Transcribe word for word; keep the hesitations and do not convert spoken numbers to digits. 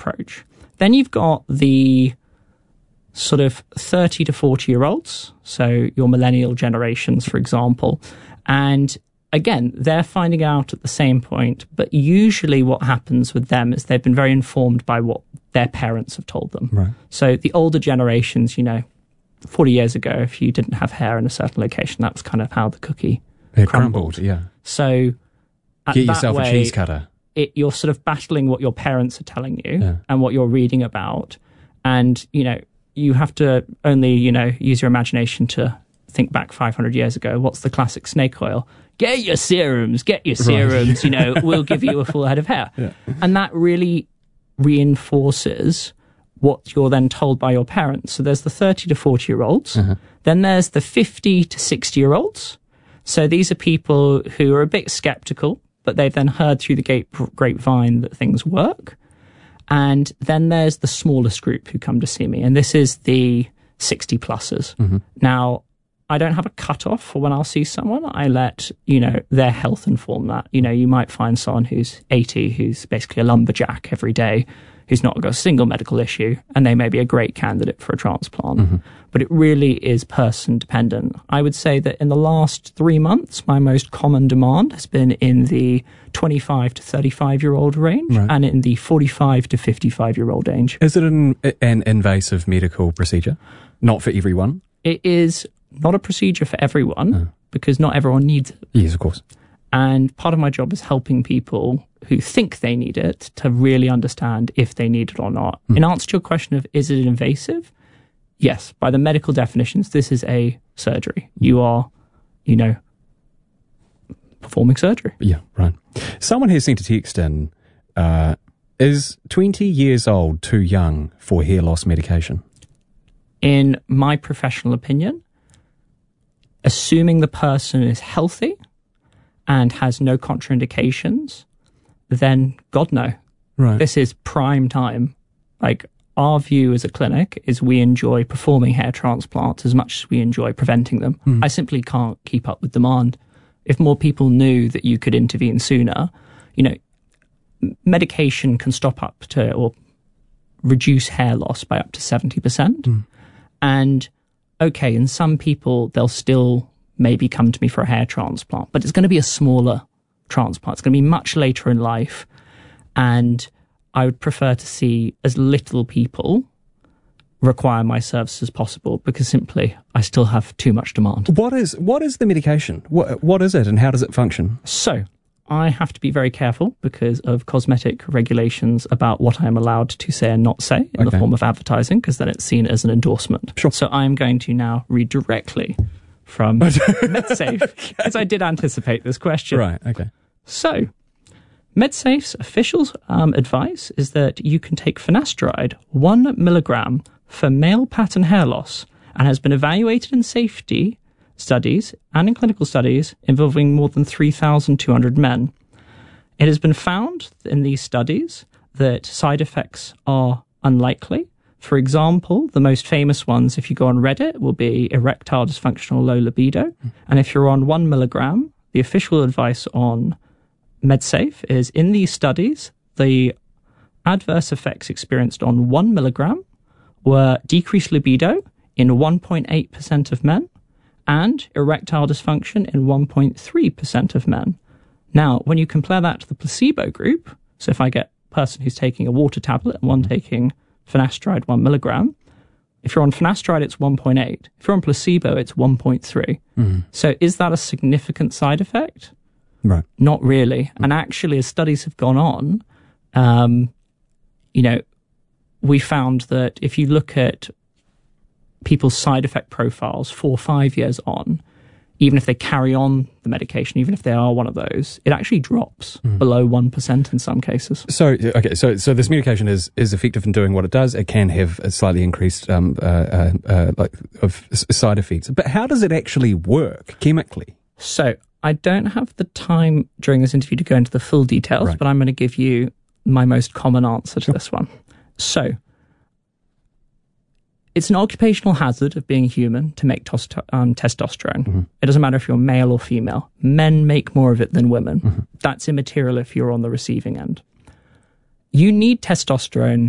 approach. Then you've got the sort of thirty to forty year olds, so your millennial generations, for example. And again, they're finding out at the same point, but usually what happens with them is they've been very informed by what their parents have told them. Right. So the older generations, you know, forty years ago, if you didn't have hair in a certain location, that was kind of how the cookie It crumbled. crumbled, yeah. So at Get that yourself way, a cheese cutter. It, you're sort of battling what your parents are telling you Yeah. and what you're reading about. And, you know, you have to only, you know, use your imagination to think back five hundred years ago. What's the classic snake oil? Get your serums, get your serums, right. You know, we'll give you a full head of hair. Yeah. And that really reinforces what you're then told by your parents. So there's the thirty to forty year olds. Uh-huh. Then there's the fifty to sixty year olds. So these are people who are a bit skeptical, but they've then heard through the grape, grapevine that things work. And then there's the smallest group who come to see me. And this is the sixty plussers. Mm-hmm. Now, I don't have a cutoff for when I'll see someone. I let, you know, their health inform that. You know, you might find someone who's eighty, who's basically a lumberjack every day, who's not got a single medical issue, and they may be a great candidate for a transplant. Mm-hmm. But it really is person dependent. I would say that in the last three months, my most common demand has been in the twenty-five to thirty-five year old range, right, and in the forty-five to fifty-five year old range. Is it an, an invasive medical procedure? Not for everyone? It is not a procedure for everyone, oh. because not everyone needs it. Yes, of course. And part of my job is helping people who think they need it to really understand if they need it or not. Mm. In answer to your question of, is it invasive? Yes. By the medical definitions, this is a surgery. You are, you know, performing surgery. Yeah, right. Someone has sent a text in, uh, is twenty years old too young for hair loss medication? In my professional opinion, assuming the person is healthy and has no contraindications, then God no. Right. This is prime time. Like, our view as a clinic is we enjoy performing hair transplants as much as we enjoy preventing them. Mm. I simply can't keep up with demand. If more people knew that you could intervene sooner, you know, medication can stop up to or reduce hair loss by up to seventy percent. Mm. And okay, in some people, they'll still maybe come to me for a hair transplant, but it's going to be a smaller transplant. It's going to be much later in life. And I would prefer to see as little people require my service as possible, because simply I still have too much demand. What is what is the medication? What what is it, and how does it function? So I have to be very careful because of cosmetic regulations about what I am allowed to say and not say in okay. the form of advertising, because then it's seen as an endorsement. Sure. So I'm going to now read directly from MedSafe, because okay. I did anticipate this question. Right, okay. So, MedSafe's official um, advice is that you can take finasteride one milligram for male pattern hair loss, and has been evaluated in safety studies and in clinical studies involving more than three thousand two hundred men. It has been found in these studies that side effects are unlikely. For example, the most famous ones, if you go on Reddit, will be erectile dysfunction or low libido. Mm. And if you're on one milligram, the official advice on MedSafe is, in these studies, the adverse effects experienced on one milligram were decreased libido in one point eight percent of men and erectile dysfunction in one point three percent of men. Now, when you compare that to the placebo group, so if I get a person who's taking a water tablet and one taking finasteride one milligram, if you're on finasteride, it's one point eight. If you're on placebo, it's one point three. Mm-hmm. So is that a significant side effect? Right. Not really. Mm-hmm. And actually, as studies have gone on, um, you know, we found that if you look at people's side effect profiles four or five years on, even if they carry on the medication, even if they are one of those, it actually drops mm. below one percent in some cases. So, okay, so so this medication is, is effective in doing what it does. It can have a slightly increased um, uh, uh, uh, like of side effects. But how does it actually work chemically? So, I don't have the time during this interview to go into the full details, right. but I'm going to give you my most common answer to sure. this one. So, it's an occupational hazard of being human to make tos- um, testosterone. Mm-hmm. It doesn't matter if you're male or female. Men make more of it than women. Mm-hmm. That's immaterial if you're on the receiving end. You need testosterone